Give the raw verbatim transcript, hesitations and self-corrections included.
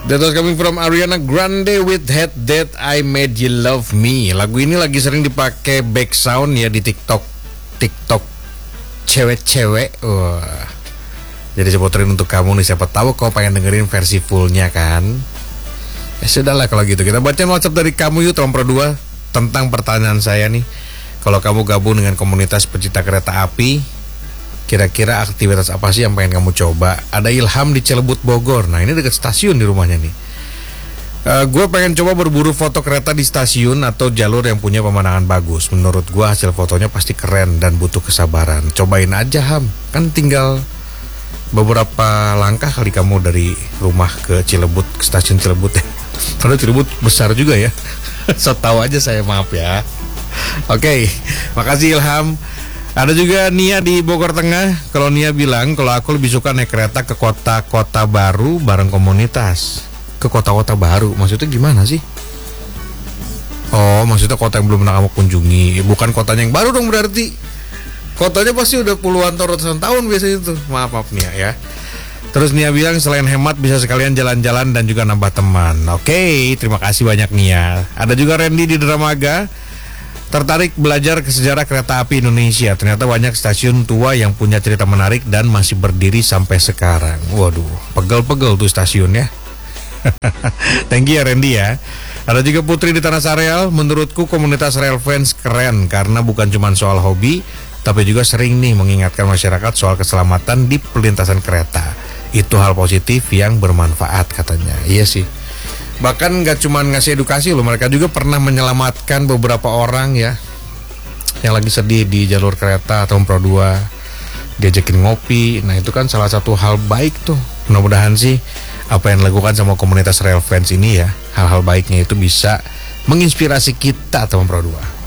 That was coming from Ariana Grande with Head That I Made You Love Me. Lagu ini lagi sering dipakai back sound ya di TikTok TikTok cewek-cewek. Wah. Jadi saya puterin untuk kamu nih, siapa tahu kau pengen dengerin versi fullnya kan. Ya sudahlah kalau gitu. Kita baca WhatsApp dari kamu yuk, Trompro dua, tentang pertanyaan saya nih. Kalau kamu gabung dengan komunitas pecinta kereta api, kira-kira aktivitas apa sih yang pengen kamu coba? Ada Ilham di Cilebut Bogor. Nah ini dekat stasiun di rumahnya nih. uh, Gue pengen coba berburu foto kereta di stasiun atau jalur yang punya pemandangan bagus. Menurut gue hasil fotonya pasti keren dan butuh kesabaran. Cobain aja Ham, kan tinggal beberapa langkah kali kamu dari rumah ke Cilebut, ke stasiun Cilebut ya. Karena Cilebut besar juga ya. So tahu aja saya, maaf ya. Oke, okay, makasih Ilham. Ada juga Nia di Bogor Tengah. Kalau Nia bilang kalau aku lebih suka naik kereta ke kota-kota baru bareng komunitas. Ke kota-kota baru, maksudnya gimana sih? Oh, maksudnya kota yang belum pernah kamu kunjungi. Bukan kotanya yang baru dong berarti. Kotanya pasti udah puluhan atau ratusan tahun biasanya itu. Maaf, maaf Nia ya. Terus Nia bilang selain hemat bisa sekalian jalan-jalan dan juga nambah teman. Oke, terima kasih banyak Nia. Ada juga Randy di Dramaga. Tertarik belajar ke sejarah kereta api Indonesia. Ternyata banyak stasiun tua yang punya cerita menarik dan masih berdiri sampai sekarang. Waduh, pegel-pegel tuh stasiun ya. Thank you ya Randy ya. Ada juga Putri di Tanah Sareal. Menurutku komunitas rail fans keren karena bukan cuma soal hobi, tapi juga sering nih mengingatkan masyarakat soal keselamatan di perlintasan kereta. Itu hal positif yang bermanfaat katanya. Iya sih. Bahkan gak cuma ngasih edukasi loh, mereka juga pernah menyelamatkan beberapa orang ya yang lagi sedih di jalur kereta atau Pro dua, diajakin ngopi. Nah itu kan salah satu hal baik tuh. Mudah-mudahan sih apa yang dilakukan sama komunitas rail fans ini ya, hal-hal baiknya itu bisa menginspirasi kita atau Pro dua.